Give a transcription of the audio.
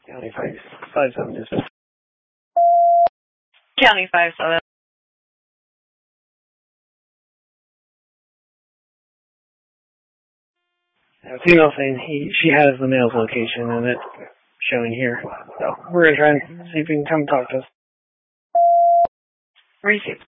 County 5-7 dispatch. County 5-7. Female saying she has the male's location and it's showing here. So we're going to try and see if we can come talk to us. Receive.